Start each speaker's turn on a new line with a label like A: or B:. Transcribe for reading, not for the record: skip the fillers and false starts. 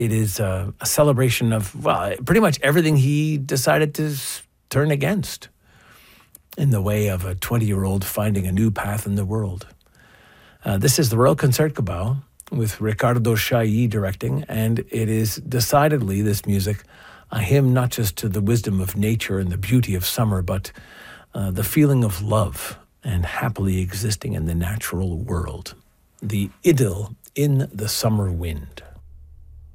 A: It is a celebration of, well, pretty much everything he decided to turn against in the way of a 20-year-old finding a new path in the world. This is the Royal Concertgebouw with Ricardo Chailly directing, and it is decidedly, this music, a hymn not just to the wisdom of nature and the beauty of summer, but the feeling of love and happily existing in the natural world. The idyll in the summer wind.